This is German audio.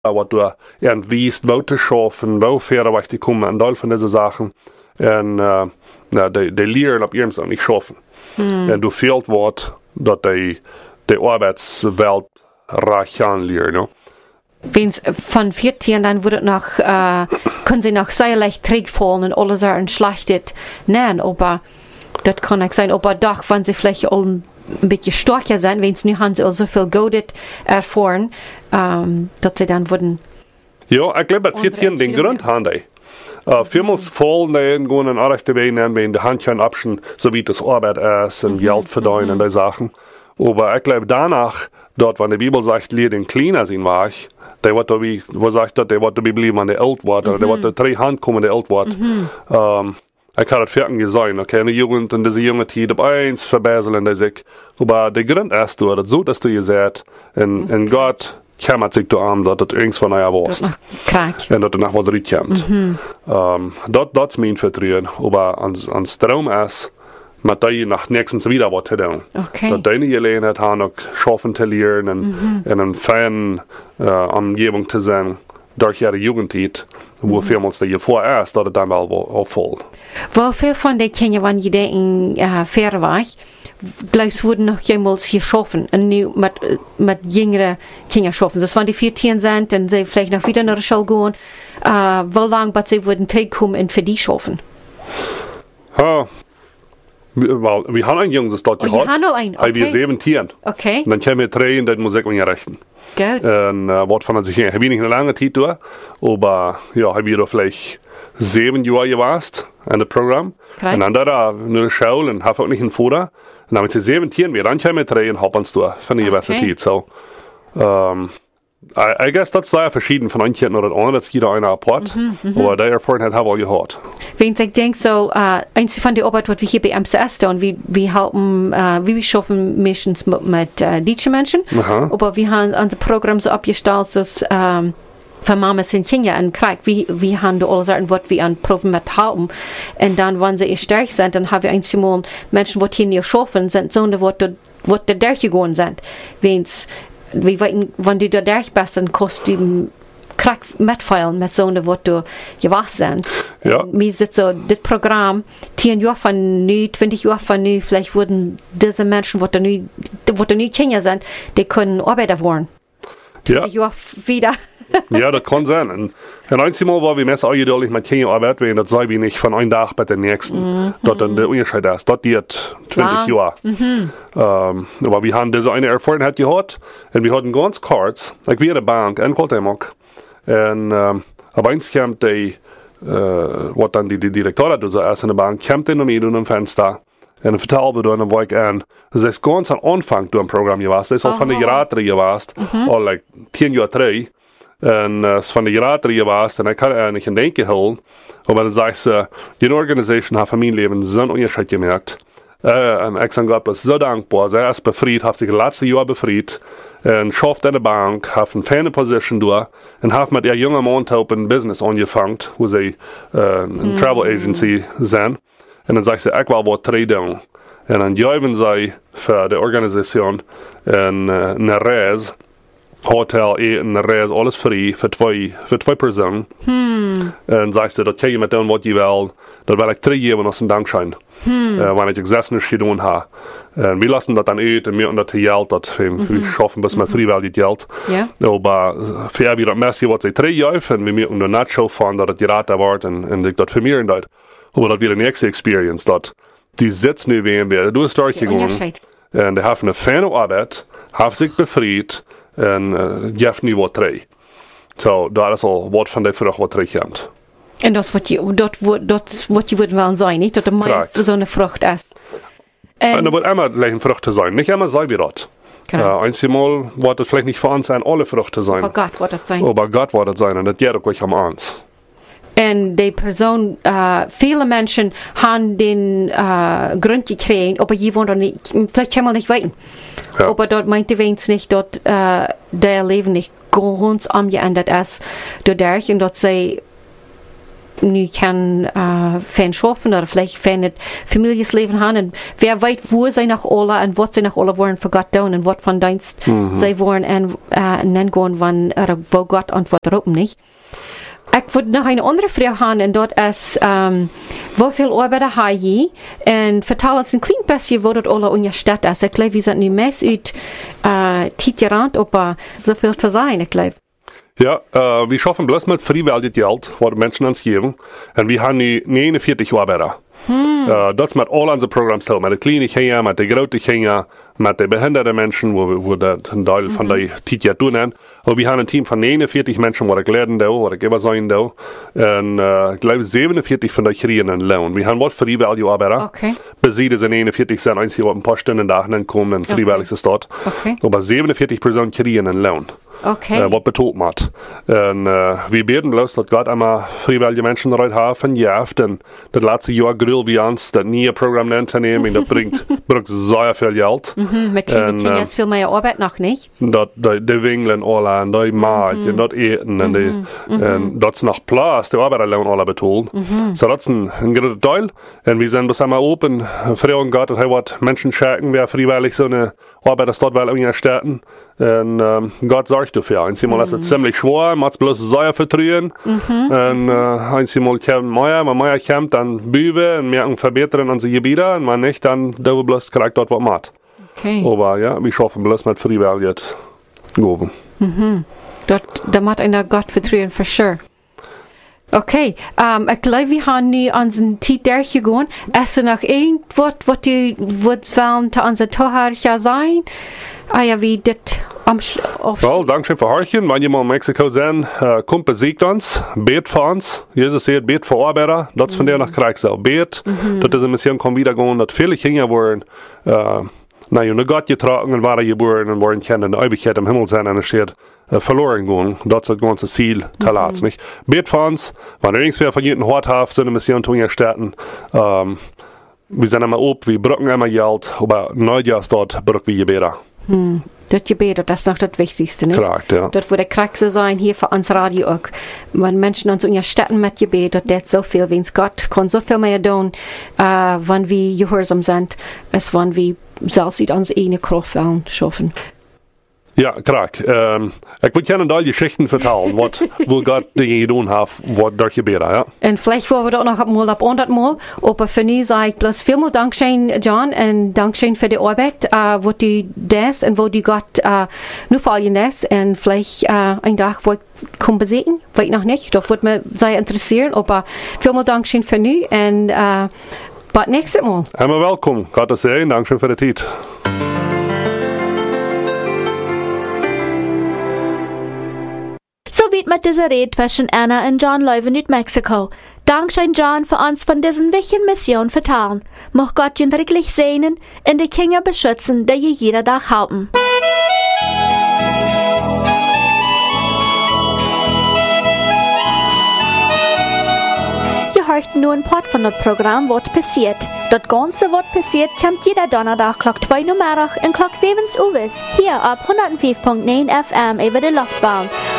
wat du wiest, wo te schaffen, wo fähre weg te kommen, en all von diese Sachen. En die leren op ihrem nicht schaffen. En du fehlt wat, dat die Arbeitswelt reich anleren, no? Wenn's von 14 dann wird noch, können sie noch sehr leicht trägfallen und alles ein schlechtet nennen, aber das kann auch sein, aber doch, wenn sie vielleicht auch ein bisschen stärker sind, wenn sie nicht so viel Geld erfahren, dass sie dann würden. Ja, ich glaube, dass 14 den Grund haben die. Vielmals fallen die gehen in rechte Wege nehmen, wenn die Handchen abschen, so wie das Arbeit ist und Geld verdienen und die Sachen. Aber ich glaube danach, dort, wenn die Bibel sagt, leer den Kleiner sind war ich, der wird da wie, wo sagt das, der wird da bleiben an der Ältwort, oder der wird da 3 Hand kommen, der Ältwort. Ich habe das fertig gesagt, okay, in der Jugend, in dieser jungen Zeit, auf eins verbessern die sich. Aber der Grund ist, dass so, dass du gesagt, und Gott kümmert sich darum, dass das irgendwann neuer warst. Und dass du nach was rüberkommst. Das ist mein Vertrauen. Aber ans Traum ist, mit dir nach nächstens wieder was zu tun. Okay. Dass deine Gelegenheit haben, auch schaffen zu lernen und in einer feinen Umgebung zu sein, durch ihre Jugendzeit, wo vielmals der vor ist, dass es dann mal auffällt. Wo viel von den Kindern, wenn die in Fair war, gleich wurden noch jemals hier schaffen und mit jüngeren Kindern schaffen. Das waren die 14 sind, und sie vielleicht noch wieder nach der Schule gehen. Wie lange, bis sie würden zurückkommen und für die schaffen? Wir haben einen Jungs, das dort gehabt. Wir haben noch einen, okay. Wir 17. Okay. Und dann können wir 3 und dann muss ich mir rechnen. Gut. Und was von sich her, habe ich nicht eine lange Zeit durch, aber ja, habe ich da vielleicht 7 Jahre gewasst an dem Programm. Okay. Und dann da eine Schule und habe auch nicht einen Vater. Und dann habe ich 17 wir dann können wir 3 und haben uns durch von der Universität. So, I guess das ist sehr verschieden von einem Kind oder das andere, das jeder einer apart. Aber der Erfahrung hat ich gehört. Wenn ich denke, so, eins von der Arbeit, was wir hier bei MCS tun, wir helfen, wie wir schaffen Missions mit deutschen Menschen. Aber wir haben unser Programm so abgestellt, dass für Mamas in Kenia und Krieg, wir haben da alle Sachen, was wir an Proben mit haben. Und dann, wenn sie stark sind, dann haben wir einmal Menschen, die hier nicht schaffen, sind so, was da durchgegangen sind. Wenn du da durch bist, dann kostet du Krieg mitfallen mit so einer, was du gewachsen sind. Ja. Mir ist so, das Programm, 10 Jahre von nu, 20 Jahre von nu, vielleicht wurden diese Menschen, die da nie Kenia sind, die können Arbeiter werden. Ja. Jahre wieder. Ja, das kann sein. Und einmal war wir mehr eingeduldig mit Kenia Arbeit, weil das sei wie nicht von einem Tag bei den nächsten. Dort dann der Unterschied ist. Dort geht 20 Jahre. Aber wir haben diese eine Erfahrung gehabt und wir hatten ganz kurz, ich war in der Bank in Koltemak. Und aber eins kam die, was dann die Direktorin so erst in der Bank, kam in einem Fenster. En vertelde dan waar ik aan. Dus dat is ganz aan Anfang door een programma geweest. Dat is al van de jaren geweest. Al like 10 jaar terug. En dat is van de jaren geweest. En ik had er niet in denken gehouden. Maar dan zei ze, die organisation heeft in mijn leven zo'n onderscheid gemerkt. En ik ben God zo dankbaar. Zij is bevrijd, heeft zich het laatste jaar bevrijd. En schafft in de bank, heeft een fijne position door. En heeft met haar jonge man een business aangevangen. Hoe ze een travel agency zijn. En dan zegt ze, ik wil wat doen. En dan geven zij voor de organisatie een reis, hotel, eten, reis, alles vrij voor twee personen. En zegt ze, dat kan je met doen wat je wil. Dat wil ik 3 geven als een dankschein. Wanneer ik 6 niet gedaan heb. En we lassen dat dan uit en meer dat geld, dat we schaffen bis met vrijwillig geld. Maar voor wie dat mensen wat ze 3 geven, en we moeten er niet zo van dat het geraten wordt en ik dat vermeerderen dat. Aber das wird die nächste Experience, dass die sitzen nu weer weer door start gegaan. En die hebben een fijne arbeid, hebben zich bevrijd en geven nu wat terug. So, dat is al wat van die vrucht wat terugkomt. En dat is wat je wilt wel zijn, niet? Dat er maar zo'n vrucht is. En dat moet immer een vrucht zijn. Niet immer zijn we dat. Einmal wordt het vielleicht niet voor ons zijn alle vruchten zijn. Aber Gott wordt het zijn. Aber Gott wordt het zijn en dat gaat ook aan ons. En die persoon, viele Menschen haben den Grund gekriegt, aber je wollen nicht, vielleicht kann man nicht weten. Ja. Aber dort meinte wenigstens nicht, dass der Leben nicht ganz umgeändert ist, dadurch, und dass sie nu kann fan schaffen oder vielleicht fan das Familienleben haben und wer weiß, wo sie nach alle und was sie nach alle wollen für Gott tun und was von Dienst sie wollen und dann gehen, wann wo Gott antwortet auf nicht. Ich würde noch eine andere Frage haben und dort ist, wie viel Arbeit habe ich und vertell uns ein klein bisschen, wo das alle in der Stadt ist. Ich glaube, wir sind nicht mehr aus Titierant, aber so viel zu sein, ich glaube. Ja, wir schaffen bloß mit freiwillig Geld, was Menschen uns geben. Und wir haben nu 49 Arbeiter. Dat is met al onze programma's met de kleine kinderen, met de grote kinderen, met de behinderde mensen, wo dat een deel van die tijd ja doen. En we hebben een team van 49 mensen waar ik leren doe, waar ik even zijn doe. En ik geloof 47 van die kriegen een loon. We hebben wat vrijwillige arbeiter. Okay. Besieden zijn 41 zijn einzig wat een paar stunden dagen komen en vrijwillig is dat. Okay. Maar 47 personen kriegen een loon. Okay. Wat betoelt maat. En we beten bloos dat God allemaal vrijwillige mensen eruit heeft jaft. En dat laatste jaar grill wie ons dat nieuwe programma neemt te nemen. En dat brengt zeer veel geld. Met kleine kinderen is veel meer arbeid nog niet. Dat de wingelen alle en die maalt en dat eten. En dat is nog plaats. De arbeiderloon alle betoeld. So dat is een grote deel. En we zijn dus allemaal open. Vragen God dat hij wat mensen schenken. Wer vrijwillig zo'n arbeider staat wel in starten. En Gott sorgt dafür. Einmal ist es ziemlich schwer, man hat bloß sehr vertrauen. Und einmal kommt Meier kommt, dann büben und merken verbessern unsere Gebiete. Und man nicht, dann da bloß kriegt dort was macht. Okay. Aber ja, wir schaffen bloß mit Freiwilligkeit. Da macht einer Gott vertrauen, for sure. Okay, ich glaube, wir haben nu unseren Zeit durchgegangen. Ist noch irgendwas, was du würdest wollen, zu unserer Tochter sein? Ja, wie das Well, danke für Horchen. Wenn jemand in Mexiko sind, kommt besiegt uns, bet für uns. Jesus sagt, bet für Arbeiter. Das von der nach Kriegssau. Bet, dass diese Mission kommt wieder gehen, dass viele Kinder wollen, nur Gott getragen und waren geboren und wollen kennen, die Ewigkeit im Himmel sein, und es steht, verloren gehen. Das ist das ganze Ziel, Talat, nicht? Bet für uns, wenn irgendwer von jedem Hort hat, so eine Mission tun starten, wir sind immer ob, wir brauchen immer Geld, aber Neujahr dort brauchen wir Gebete. Das Gebet, das ist noch das Wichtigste, nicht? Klar, ja. Das würde Krieg so sein, hier für uns Radio auch. Wenn Menschen uns in ihren Städten mit Gebet, das so viel, wenn Gott kann so viel mehr tun, wenn wir gehorsam sind, als wenn wir selbst in unsere eigene Kraft schaffen. Ja, krank. Ich würde gerne da Geschichten vertellen, wo Gott Dinge getan hat, was durch Gebete, ja. Und vielleicht wollen wir das noch mal ab 100 Mal, aber für mich sage ich bloß vielmal Dankeschön, John, und Dankeschön für die Arbeit, wo du das und wo du Gott nur fallen lässt, und vielleicht ein Tag, wo ich komme besiegen, weiß ich noch nicht, doch würde mich sehr interessieren, aber vielmal Dankeschön für nu und bis nächstes Mal. Immer willkommen, Gott sei Dankeschön für die Zeit. So wird mit dieser Rede zwischen Anna und John Leuven in Mexiko. Dankeschön, John, für uns von diesen wichtigen Mission vertalen. Mocht Gott ihn wirklich segnen und die Kinder beschützen, die je jeder Tag halten. Ihr hört nur ein Part von dem Programm, was passiert. Das Ganze, was passiert, kommt jeder Donnerstag Klock 2 Uhr und Klock 7 Uhr hier auf 105.9 FM über die Luftwellen.